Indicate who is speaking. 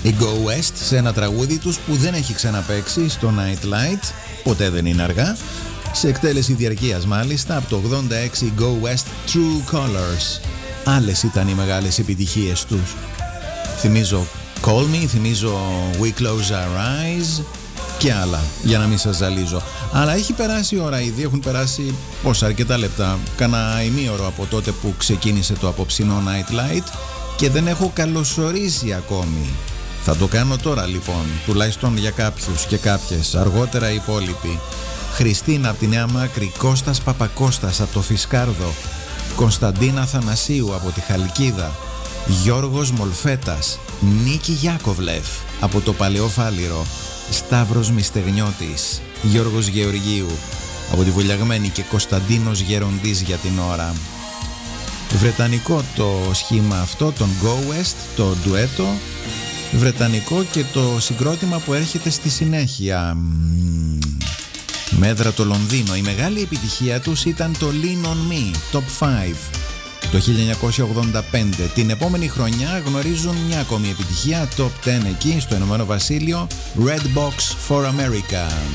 Speaker 1: Η Go West σε ένα τραγούδι τους που δεν έχει ξαναπαίξει στο Night Light, ποτέ δεν είναι αργά, σε εκτέλεση διαρκείας μάλιστα, από το 86 Go West True Colors. Άλλες ήταν οι μεγάλες επιτυχίες τους. Θυμίζω Call Me, θυμίζω We Close Our Eyes και άλλα, για να μην σας ζαλίζω. Αλλά έχει περάσει η ώρα ήδη, έχουν περάσει αρκετά λεπτά, κάνα ημίωρο από τότε που ξεκίνησε το απόψινό Night Light και δεν έχω καλωσορίσει ακόμη. Θα το κάνω τώρα λοιπόν, τουλάχιστον για κάποιους και κάποιες, αργότερα οι υπόλοιποι. Χριστίνα από τη Νέα Μάκρη, Κώστας Παπακώστας από το Φισκάρδο, Κωνσταντίνα Θανασίου από τη Χαλκίδα, Γιώργος Μολφέτας, Νίκη Γιάκοβλεφ από το Παλαιό Φάληρο, Σταύρος Μιστεγνιώτης, Γιώργος Γεωργίου από τη Βουλιαγμένη και Κωνσταντίνος Γεροντής για την ώρα. Βρετανικό το σχήμα αυτό, τον Go West, το ντουέτο, βρετανικό και το συγκρότημα που έρχεται στη συνέχεια. Μέτρα το Λονδίνο. Η μεγάλη επιτυχία τους ήταν το Lean On Me, Top 5, το 1985. Την επόμενη χρονιά γνωρίζουν μια ακόμη επιτυχία, Top 10 εκεί στο Ηνωμένο Βασίλειο, Red Box for America.